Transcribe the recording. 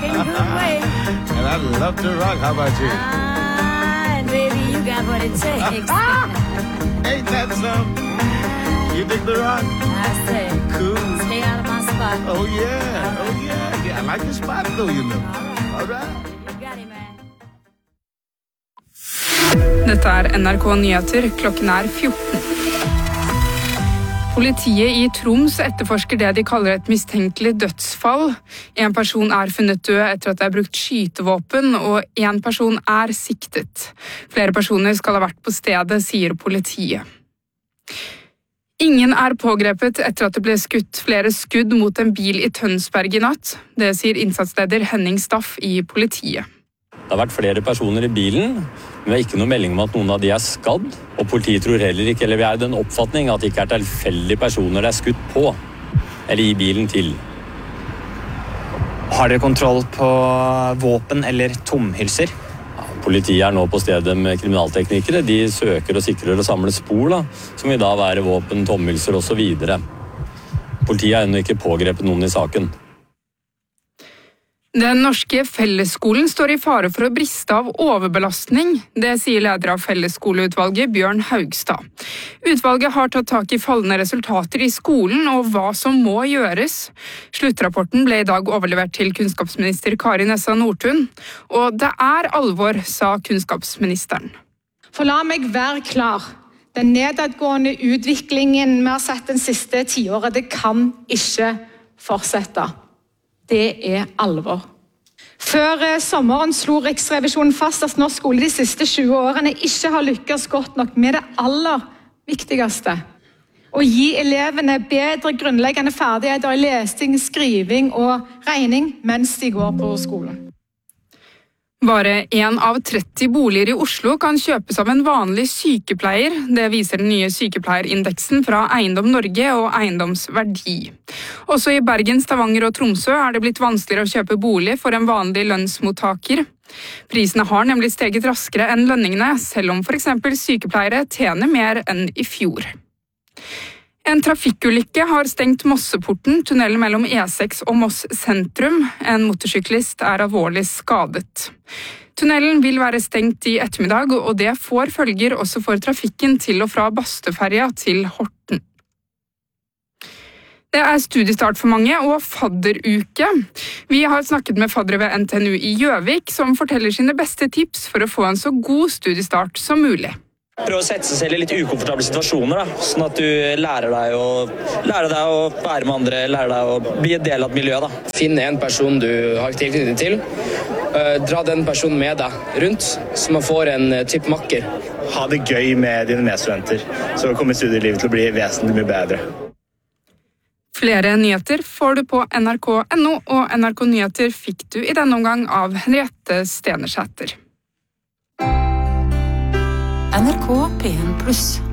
in a good way. And I love to rock. How about you? And baby, you got what it takes. Ain't that something? You dig the rock? I say, Cool. stay out of my spot. Oh, yeah. Oh, yeah. Yeah, I like the spot, though, you know. All right. You got it, man. Dette NRK Nyheter, klokken 14. Politiet i Troms etterforsker det de kaller et mistenkelig dødsfall. En person funnet død etter at det brukt skytevåpen, og en person siktet. Flere personer skal ha vært på stedet, sier politiet. Ingen pågrepet etter at det ble skutt flere skudd mot en bil i Tønsberg i natt. Det sier innsatsleder Henning Staff i politiet. Det har vært flere personer i bilen, men det ikke noe melding om at noen av de skadd. Og politiet tror heller ikke, eller vi den oppfatning, at det ikke tilfeldige personer det skutt på, eller i bilen til. Har dere kontroll på våpen eller tomhylser? Ja, politiet nå på stedet med kriminalteknikere. De søker og sikrer og samler spor, som vil da være våpen, tomhylser og så videre. Politiet har ennå ikke pågrepet noen i saken. Den norske fellesskolen står i fare for å briste av overbelastning. Det sier leder av fellesskoleutvalget, Bjørn Haugstad. Utvalget har tatt tak i fallende resultater i skolen og hva som må gjøres. Sluttrapporten ble i dag overlevert til kunnskapsminister Kari Nessa Nordtun. Og det alvor, sa kunnskapsministeren. For la meg være klar. Den nedadgående utviklingen vi har sett den siste tiåret, det kan ikke fortsette. Det alvor. Før sommeren slo Riksrevisjonen fast at norsk skole de siste 20 årene ikke har lykkes godt nok med det aller viktigste. Å gi elevene bedre grunnleggende ferdigheter i lesing, skriving og regning mens de går på skolen. Bare 1 av 30 boliger i Oslo kan kjøpes av en vanlig sykepleier. Det viser den nye sykepleierindeksen fra Eiendom Norge og Eiendomsverdi. Også i Bergen, Stavanger og Tromsø det blitt vanskeligere å kjøpe bolig for en vanlig lønnsmottaker. Prisene har nemlig steget raskere enn lønningene, selv om for eksempel sykepleiere tjener mer enn i fjor. En trafikkulykke har stengt Mosseporten, tunnelen mellom E6 og Moss sentrum. En motorsyklist alvorlig skadet. Tunnelen vil være stengt i ettermiddag, og det får følger også for trafikken til og fra Bastøferja til Horten. Det studiestart for mange og fadderuke. Vi har snakket med faddere ved NTNU i Gjøvik, som forteller sine beste tips for å få en så god studiestart som mulig. Prøv å sette seg selv i litt ukomfortable situasjoner, sånn at du lærer deg å være med andre, lærer deg å bli en del av et miljø. Finn en person du har tilknytning til, dra den personen med deg rundt, så man får en type makker. Ha det gøy med dine medstudenter, så kommer studielivet til å bli vesentlig mye bedre. Flere nyheter får du på nrk.no, og NRK Nyheter fikk du i denne omgang av Henriette Stenersæter. NRK P1+.